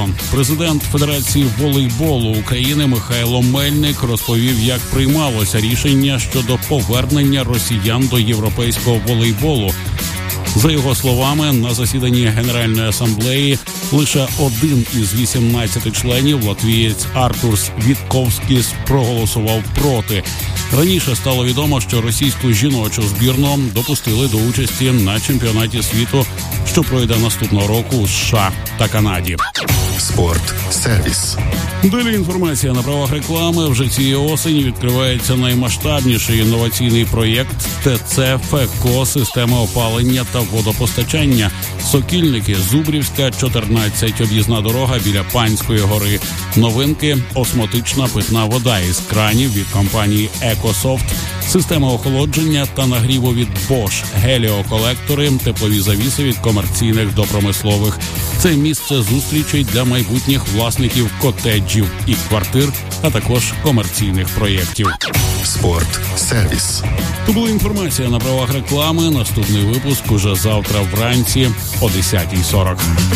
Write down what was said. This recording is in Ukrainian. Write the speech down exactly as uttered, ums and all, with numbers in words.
спорту. Президент Федерації волейболу України Михайло Мельник розповів, як приймалося рішення щодо повернення росіян до європейського волейболу. За його словами, на засіданні Генеральної асамблеї лише один із вісімнадцяти членів, латвієць Артурс Вітковськіс, проголосував проти. Раніше стало відомо, що російську жіночу збірну допустили до участі на чемпіонаті світу, що пройде наступного року у США та Канаді. Спорт-сервіс. Далі інформація на правах реклами. Вже цієї осені відкривається наймасштабніший інноваційний проєкт ТЦ ФЕКО системи опалення та водопостачання. Сокільники, Зубрівська, чотирнадцять, об'їзна дорога біля Панської гори. Новинки – осмотична питна вода із кранів від компанії «Екософт», система охолодження та нагріву від Bosch, геліоколектори, теплові завіси від комерційних до промислових. Це місце зустрічей для майбутніх власників котеджів і квартир, а також комерційних проєктів. Спорт-сервіс. То була інформація на правах реклами. Наступний випуск уже завтра вранці о десятій сорок.